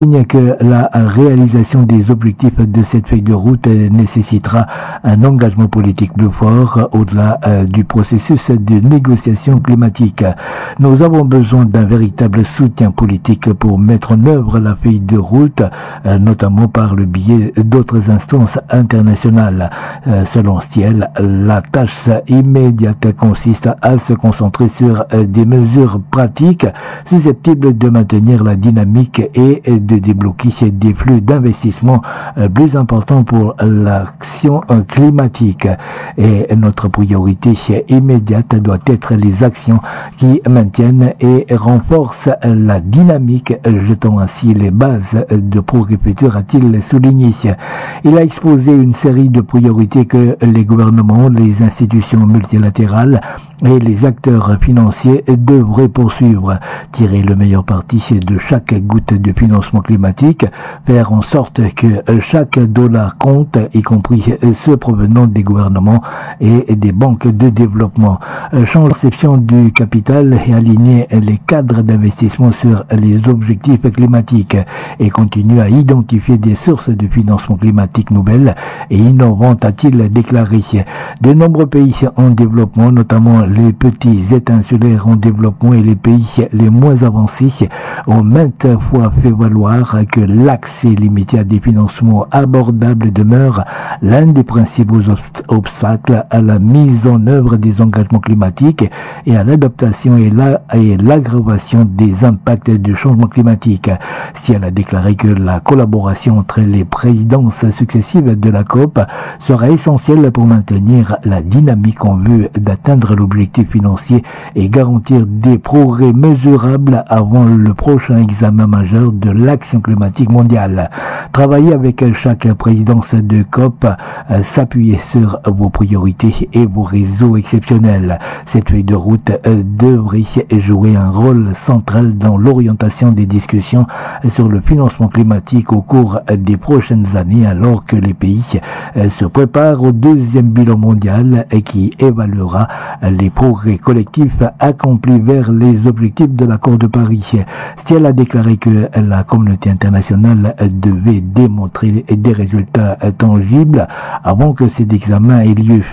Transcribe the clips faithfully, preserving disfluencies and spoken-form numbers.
que la réalisation des objectifs de cette feuille de route nécessitera un engagement politique plus fort au-delà euh, du processus de négociation climatique. Nous avons besoin d'un véritable soutien politique pour mettre en œuvre la feuille de route, euh, notamment par le biais d'autres instances internationales. Euh, selon Stiel, la tâche immédiate consiste à se concentrer sur euh, des mesures pratiques susceptibles de maintenir la dynamique et de de débloquer des flux d'investissement plus importants pour l'action climatique. Et notre priorité immédiate doit être les actions qui maintiennent et renforcent la dynamique, jetant ainsi les bases de progrès futur, a-t-il souligné. Il a exposé une série de priorités que les gouvernements, les institutions multilatérales et les acteurs financiers devraient poursuivre. Tirer le meilleur parti de chaque goutte de financement climatique, faire en sorte que chaque dollar compte, y compris ceux provenant des gouvernements et des banques de développement. Changer la perception du capital et aligner les cadres d'investissement sur les objectifs climatiques et continuer à identifier des sources de financement climatique nouvelles et innovantes, a-t-il déclaré. De nombreux pays en développement, notamment les petits États insulaires en développement et les pays les moins avancés, ont maintes fois fait valoir que l'accès limité à des financements abordables demeure l'un des principaux obstacles à la mise en œuvre des engagements climatiques et à l'adaptation et, la, et l'aggravation des impacts du changement climatique. Si elle a déclaré que la collaboration entre les présidences successives de la COP sera essentielle pour maintenir la dynamique en vue d'atteindre l'objectif financier et garantir des progrès mesurables avant le prochain examen majeur de l'action climatique mondiale. Travailler avec chaque présidence de COP, euh, s'appuyer sur vos priorités et vos réseaux exceptionnels. Cette feuille de route euh, devrait jouer un rôle central dans l'orientation des discussions sur le financement climatique au cours des prochaines années, alors que les pays euh, se préparent au deuxième bilan mondial et qui évaluera les progrès collectifs accomplis vers les objectifs de l'accord de Paris. Stiel a déclaré que la communauté internationale devait démontrer des résultats tangibles avant que cet examen ait lieu,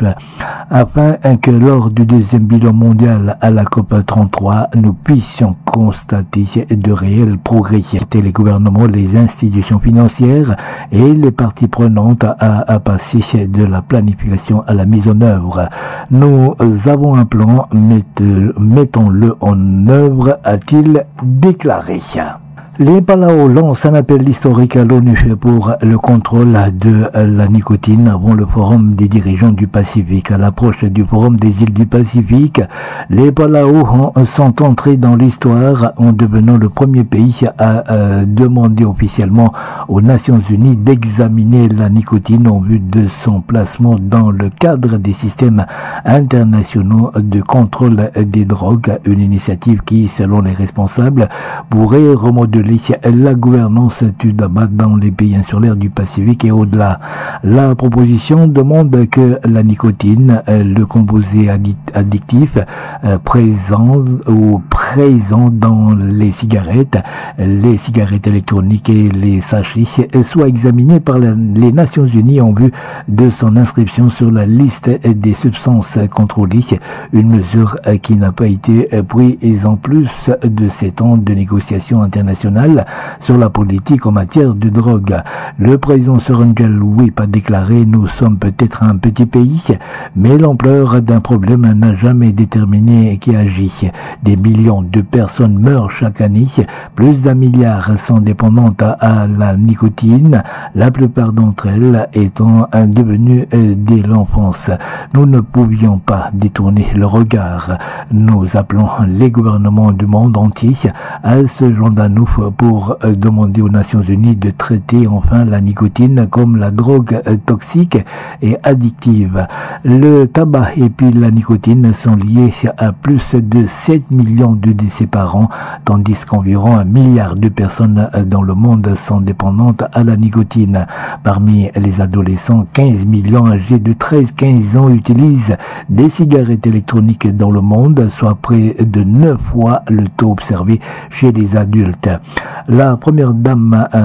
afin que lors du deuxième bilan mondial à la COP trente-trois, nous puissions constater de réels progrès. Les gouvernements, les institutions financières et les parties prenantes à, à passer de la planification à la mise en œuvre. Nous avons un plan, mettons-le en œuvre, a-t-il déclaré. Les Palau lancent un appel historique à l'ONU pour le contrôle de la nicotine avant le forum des dirigeants du Pacifique. À l'approche du forum des îles du Pacifique, les Palau sont entrés dans l'histoire en devenant le premier pays à euh, demander officiellement aux Nations Unies d'examiner la nicotine en vue de son placement dans le cadre des systèmes internationaux de contrôle des drogues, une initiative qui, selon les responsables, pourrait remodeler la gouvernance du tabac dans les pays insulaires du Pacifique et au-delà. La proposition demande que la nicotine, le composé addictif présent ou présent dans les cigarettes, les cigarettes électroniques et les sachets, soit examiné par les Nations Unies en vue de son inscription sur la liste des substances contrôlées, une mesure qui n'a pas été prise en plus de sept ans de négociations internationales sur la politique en matière de drogue. Le président Surangel Wip a déclaré: nous sommes peut-être un petit pays, mais l'ampleur d'un problème n'a jamais déterminé qui agit. Des millions de personnes meurent chaque année, plus d'un milliard sont dépendantes à la nicotine, la plupart d'entre elles étant devenues dès l'enfance. Nous ne pouvions pas détourner le regard. Nous appelons les gouvernements du monde entier à se joindre à nous pour demander aux Nations Unies de traiter enfin la nicotine comme la drogue toxique et addictive. Le tabac et puis la nicotine sont liés à plus de sept millions de décès par an, tandis qu'environ un milliard de personnes dans le monde sont dépendantes à la nicotine. Parmi les adolescents, quinze millions âgés de treize à quinze ans utilisent des cigarettes électroniques dans le monde, soit près de neuf fois le taux observé chez les adultes. La première dame